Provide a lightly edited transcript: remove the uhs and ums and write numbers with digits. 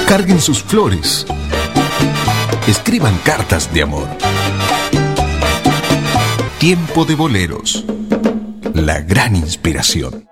Carguen sus flores. Escriban cartas de amor. Tiempo de boleros. La gran inspiración.